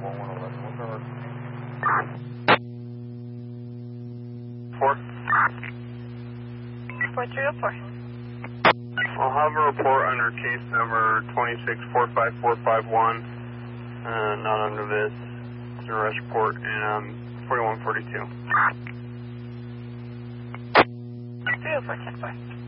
Four. 4304. I'll have a report under case number 2645451. Not under this. It's an arrest report, and 4142. 304, 10-4.